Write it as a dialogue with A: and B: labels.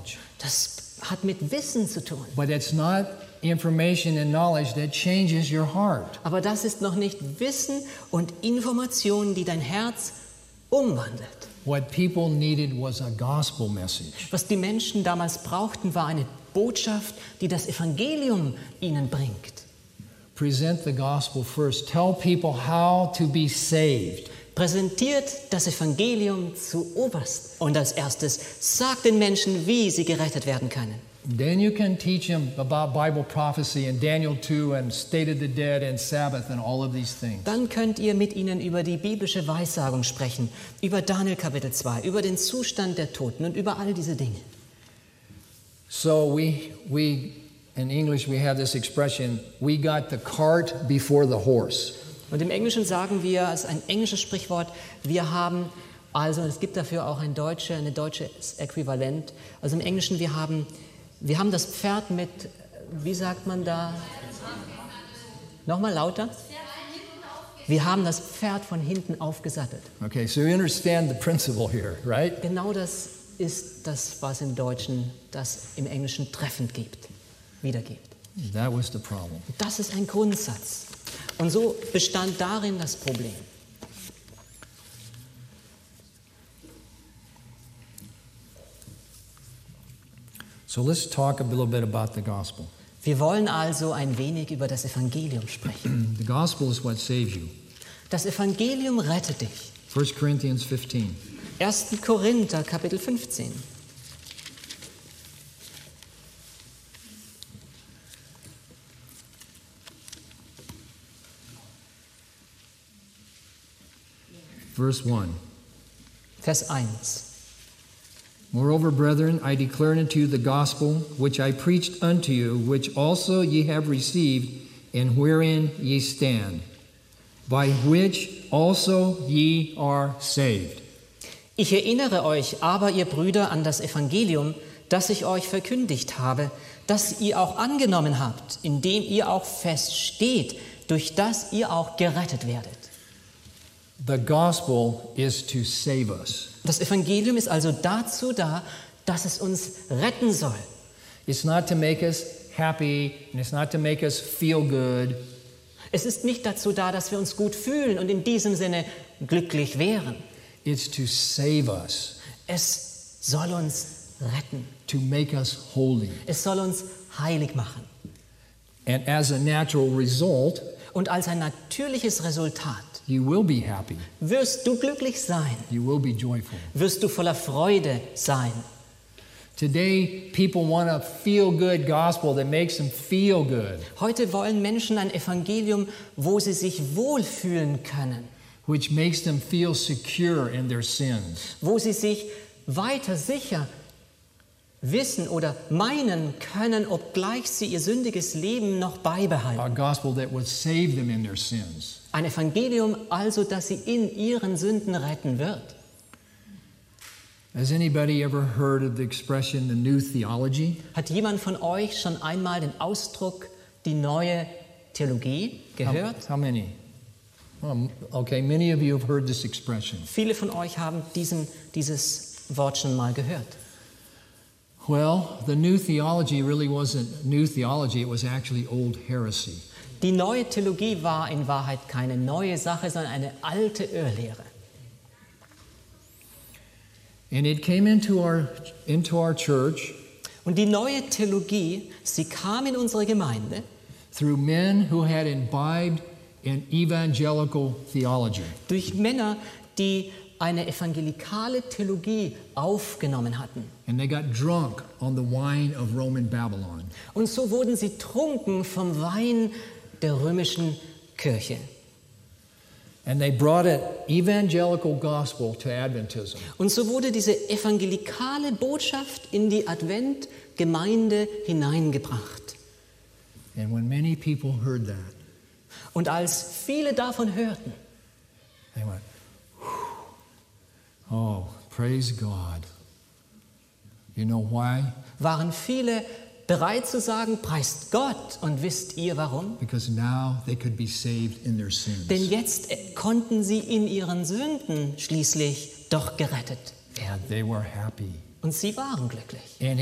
A: knowledge.
B: Das hat mit Wissen zu tun.
A: But it's not information and knowledge that changes your heart.
B: Aber das ist noch nicht Wissen und Information, die dein Herz umwandelt.
A: What people needed was a gospel message.
B: Was die Menschen damals brauchten, war eine Botschaft, die das Evangelium ihnen bringt.
A: Present the gospel first. Tell people how to be saved.
B: Präsentiert das Evangelium zu oberst. Und als erstes sagt den Menschen, wie sie gerettet werden können.
A: Then you can teach them about Bible prophecy and Daniel 2 and state of the dead and Sabbath and all of these things.
B: Dann könnt ihr mit ihnen über die biblische Weissagung sprechen, über Daniel Kapitel 2, über den Zustand der Toten und über all diese Dinge.
A: So we in English we have this expression, we got the cart before the horse.
B: Und im Englischen sagen wir, als ein englisches Sprichwort, wir haben, also es gibt dafür auch ein deutsches Äquivalent, also im Englischen wir haben das Pferd mit, wie sagt man da? Nochmal lauter. Wir haben das Pferd von hinten aufgesattelt.
A: Okay, so you understand the principle here, right?
B: Genau das ist das, was im Deutschen, das im Englischen treffend wiedergibt.
A: That was the problem.
B: Das ist ein Grundsatz. Und so bestand darin das Problem.
A: So let's talk a little bit about the gospel.
B: Wir wollen also ein wenig über das Evangelium sprechen.
A: The gospel is what saves you.
B: Das Evangelium rettet dich.
A: 1 Corinthians 15.
B: 1. Korinther, Kapitel 15.
A: Verse 1.
B: Vers 1.
A: Moreover, brethren, I declare unto you the gospel which I preached unto you, which also ye have received, and wherein ye stand, by which also ye are saved.
B: Ich erinnere euch aber, ihr Brüder, an das Evangelium, das ich euch verkündigt habe, das ihr auch angenommen habt, in dem ihr auch feststeht, durch das ihr auch gerettet werdet.
A: The gospel is to save us.
B: Das Evangelium ist also dazu da, dass es uns retten soll.
A: It's not to make us happy, and it's not to make us feel good.
B: Es ist nicht dazu da, dass wir uns gut fühlen und in diesem Sinne glücklich wären.
A: It's to save us,
B: Es soll uns retten.
A: to make us holy.
B: Es soll uns heilig machen.
A: And as a natural result,
B: Und als ein natürliches Resultat
A: you will be happy.
B: wirst du glücklich sein,
A: You will be joyful.
B: wirst du voller Freude sein.
A: Today, people want a feel-good gospel that makes them feel good,
B: Heute wollen Menschen ein Evangelium, wo sie sich wohlfühlen können,
A: which makes them feel secure in their sins.
B: wo sie sich weiter sicher wissen oder meinen können, obgleich sie ihr sündiges Leben noch beibehalten.
A: A gospel that would save them in their sins.
B: Ein Evangelium also, das sie in ihren Sünden retten wird.
A: Has anybody ever heard of the expression, the new theology?
B: Hat jemand von euch schon einmal den Ausdruck die neue Theologie gehört?
A: How many? Okay, many of you have heard this expression.
B: Viele von euch haben dieses Wort schon mal gehört.
A: Well, the new theology really wasn't new theology, it was actually old heresy.
B: Die neue Theologie war in Wahrheit keine neue Sache, sondern eine alte Irrlehre.
A: And it came into our church
B: Und die neue Theologie, sie kam in unsere Gemeinde
A: through men who had imbibed in evangelical theology.
B: durch Männer, die eine evangelikale Theologie aufgenommen hatten.
A: And they got drunk on the wine of Roman Babylon.
B: Und so wurden sie trunken vom Wein der römischen Kirche.
A: And they brought an evangelical gospel to Adventism.
B: Und so wurde diese evangelikale Botschaft in die Adventgemeinde hineingebracht.
A: And when many people heard that,
B: Und als viele davon hörten,
A: they went, oh, praise God. You know why?
B: waren viele bereit zu sagen, preist Gott. Und wisst ihr warum?
A: Because now they could be saved in their sins.
B: Denn jetzt konnten sie in ihren Sünden schließlich doch gerettet werden.
A: They were happy.
B: Und sie waren glücklich.
A: And